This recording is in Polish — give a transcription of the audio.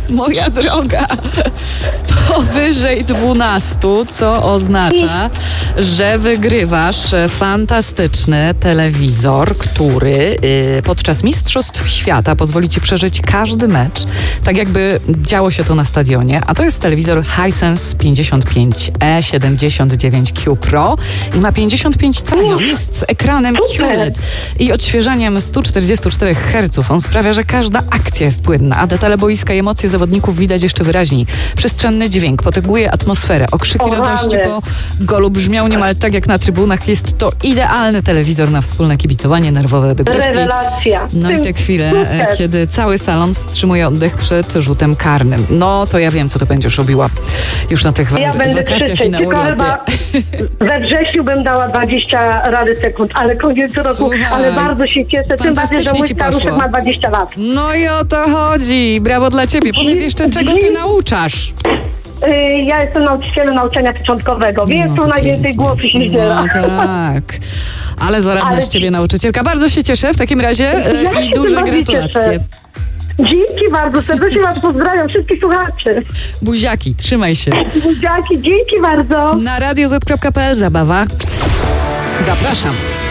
Moja droga, powyżej 12, co oznacza, że wygrywasz fantastyczny telewizor, który podczas Mistrzostw Świata pozwoli ci przeżyć każdy mecz, tak jakby działo się to na stadionie. A to jest telewizor Hisense 55E79Q Pro i ma 55 cali. On jest z ekranem QLED i odświeżaniem 144 Hz. On sprawia, że każda akcja jest płynna, a detale boiska i emocje zawodników widać jeszcze wyraźniej. Przestrzenny dźwięk potęguje atmosferę. Okrzyki radości po golu brzmią niemal tak jak na trybunach. Jest to idealny telewizor na wspólne kibicowanie, nerwowe dogrywki. Rewelacja. No i te chwile, kiedy cały salon wstrzymuje oddech przed rzutem karnym. No to ja wiem, co to będziesz robiła już na tych Ja będę wakacjach krzyczeć, i na tylko urlopie. chyba we wrześniu bym dała 20 rady sekund, ale koniec roku, Słuchaj, ale bardzo się cieszę, tym bardziej, że mój ci staruszek poszło. ma 20 lat. No i o to chodzi. Brawo dla ciebie. Powiedz jeszcze, czego ty nauczasz. Ja jestem nauczycielem nauczania początkowego, więc No to to najwięcej pięknie. głosu się zdziela. No tak. Ale zaradna Ale z ciebie nauczycielka. Bardzo się cieszę w takim razie Ja i się duże tym bardziej gratulacje. cieszę. Dzięki bardzo, serdecznie was pozdrawiam, wszystkich słuchaczy. Buziaki, trzymaj się. Buziaki, dzięki bardzo. Na radioz.pl zabawa. Zapraszam.